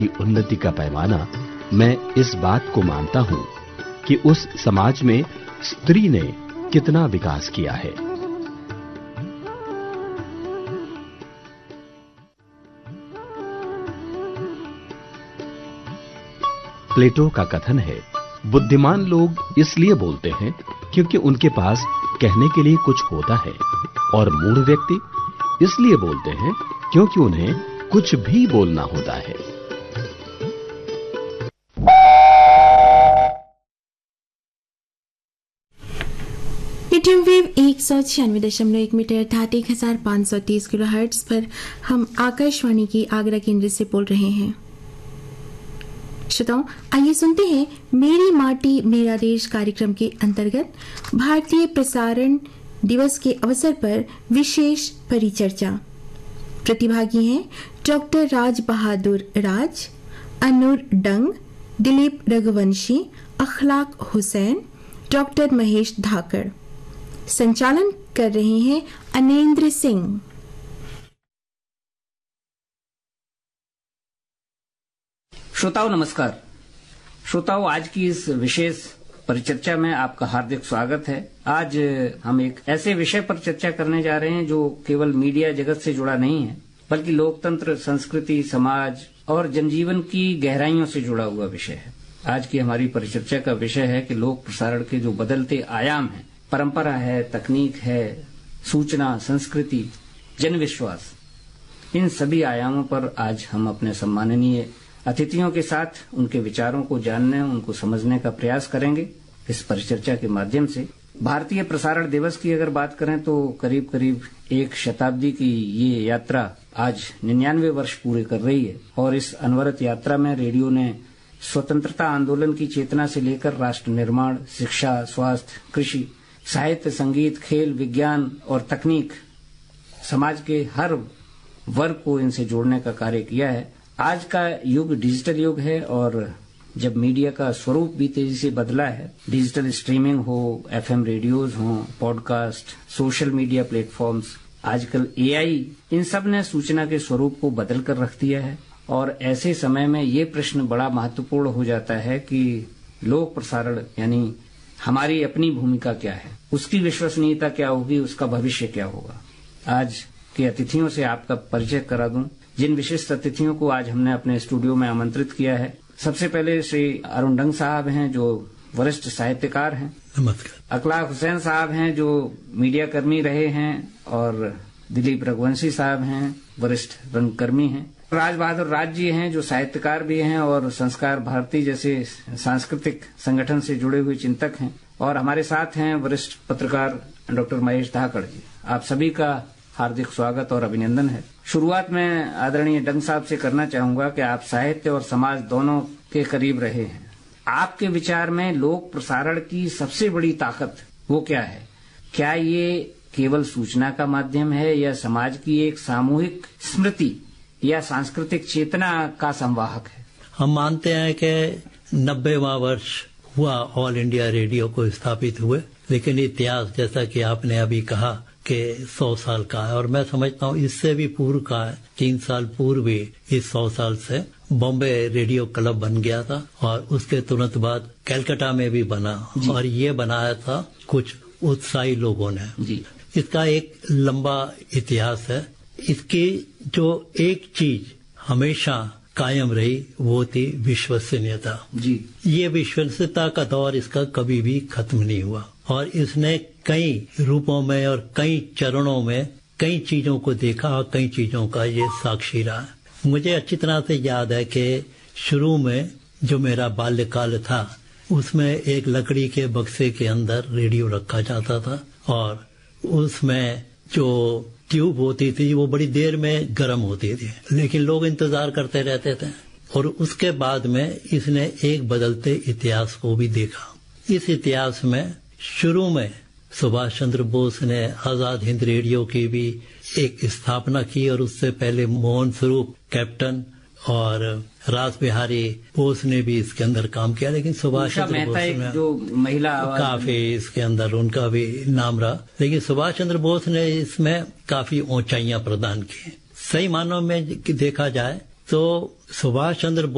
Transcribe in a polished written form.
की उन्नति का पैमाना मैं इस बात को मानता हूं कि उस समाज में स्त्री ने कितना विकास किया है। प्लेटो का कथन है, बुद्धिमान लोग इसलिए बोलते हैं क्योंकि उनके पास कहने के लिए कुछ होता है, और मूढ़ व्यक्ति इसलिए बोलते हैं क्योंकि उन्हें कुछ भी बोलना होता है। मीडियम वेव 196.1 मीटर अर्थात 1530 किलोहर्ट्ज पर हम आकाशवाणी की आगरा केंद्र से बोल रहे हैं। श्रोताओं, आइए सुनते हैं मेरी माटी मेरा देश कार्यक्रम के अंतर्गत भारतीय प्रसारण दिवस के अवसर पर विशेष परिचर्चा। प्रतिभागी हैं डॉक्टर राज बहादुर राज, अनूर डंग, दिलीप रघुवंशी, अखलाक हुसैन, डॉक्टर महेश धाकड़। संचालन कर रहे हैं अनेंद्र सिंह। श्रोताओं नमस्कार। श्रोताओं, आज की इस विशेष परिचर्चा में आपका हार्दिक स्वागत है। आज हम एक ऐसे विषय पर चर्चा करने जा रहे हैं जो केवल मीडिया जगत से जुड़ा नहीं है, बल्कि लोकतंत्र, संस्कृति, समाज और जनजीवन की गहराइयों से जुड़ा हुआ विषय है। आज की हमारी परिचर्चा का विषय है कि लोक प्रसारण के जो बदलते आयाम हैं, परंपरा है, तकनीक है, सूचना, संस्कृति, जनविश्वास, इन सभी आयामों पर आज हम अपने सम्माननीय अतिथियों के साथ उनके विचारों को जानने, उनको समझने का प्रयास करेंगे इस परिचर्चा के माध्यम से। भारतीय प्रसारण दिवस की अगर बात करें तो करीब करीब एक शताब्दी की ये यात्रा आज 99 वर्ष पूरे कर रही है, और इस अनवरत यात्रा में रेडियो ने स्वतंत्रता आंदोलन की चेतना से लेकर राष्ट्र निर्माण, शिक्षा, स्वास्थ्य, कृषि, साहित्य, संगीत, खेल, विज्ञान और तकनीक, समाज के हर वर्ग को इनसे जोड़ने का कार्य किया है। आज का युग डिजिटल युग है, और जब मीडिया का स्वरूप भी तेजी से बदला है, डिजिटल स्ट्रीमिंग हो, एफएम रेडियोज हो, पॉडकास्ट, सोशल मीडिया प्लेटफॉर्म्स, आजकल एआई, इन सब ने सूचना के स्वरूप को बदल कर रख दिया है। और ऐसे समय में ये प्रश्न बड़ा महत्वपूर्ण हो जाता है कि लोक प्रसारण यानी हमारी अपनी भूमिका क्या है, उसकी विश्वसनीयता क्या होगी, उसका भविष्य क्या होगा। आज के अतिथियों से आपका परिचय करा दूं। जिन विशिष्ट अतिथियों को आज हमने अपने स्टूडियो में आमंत्रित किया है, सबसे पहले श्री अरुण डंग साहब हैं जो वरिष्ठ साहित्यकार हैं। नमस्कार। अखलाक हुसैन साहब हैं जो मीडिया कर्मी रहे हैं, और दिलीप रघुवंशी साहब हैं, वरिष्ठ रंगकर्मी हैं। राज बहादुर राज जी हैं जो साहित्यकार भी हैं और संस्कार भारती जैसे सांस्कृतिक संगठन से जुड़े हुए चिंतक हैं। और हमारे साथ हैं वरिष्ठ पत्रकार डॉक्टर महेश धाकड़ जी। आप सभी का हार्दिक स्वागत और अभिनंदन है। शुरुआत में आदरणीय डंग साहब से करना चाहूंगा कि आप साहित्य और समाज दोनों के करीब रहे हैं। आपके विचार में लोक प्रसारण की सबसे बड़ी ताकत वो क्या है? क्या ये केवल सूचना का माध्यम है, या समाज की एक सामूहिक स्मृति या सांस्कृतिक चेतना का संवाहक है? हम मानते हैं कि 90वां वर्ष हुआ ऑल इंडिया रेडियो को स्थापित हुए, लेकिन इतिहास जैसा कि आपने अभी कहा कि 100 साल का है, और मैं समझता हूँ इससे भी पूर्व का है। 3 साल पूर्व भी इस 100 साल से बॉम्बे रेडियो क्लब बन गया था, और उसके तुरंत बाद कलकत्ता में भी बना, और ये बनाया था कुछ उत्साही लोगों ने जी। इसका एक लंबा इतिहास है। इसकी जो एक चीज हमेशा कायम रही वो थी विश्वसनीयता जी। ये विश्वसनीयता का दौर इसका कभी भी खत्म नहीं हुआ, और इसने कई रूपों में और कई चरणों में कई चीजों को देखा, और कई चीजों का ये साक्षी रहा। मुझे अच्छी तरह से याद है कि शुरू में जो मेरा बाल्यकाल था उसमें एक लकड़ी के बक्से के अंदर रेडियो रखा जाता था, और उसमें जो ट्यूब होती थी वो बड़ी देर में गर्म होती थी, लेकिन लोग इंतजार करते रहते थे। और उसके बाद में इसने एक बदलते इतिहास को भी देखा। इस इतिहास में शुरू में सुभाष चंद्र बोस ने आजाद हिंद रेडियो की भी एक स्थापना की, और उससे पहले मोहन स्वरूप कैप्टन और रास बिहारी बोस ने भी इसके अंदर काम किया, लेकिन सुभाष चंद्र बोस ने जो महिला काफी इसके अंदर उनका भी नाम रहा, लेकिन सुभाष चंद्र बोस ने इसमें काफी ऊंचाइयां प्रदान की। सही मानों में देखा जाए तो सुभाष चंद्र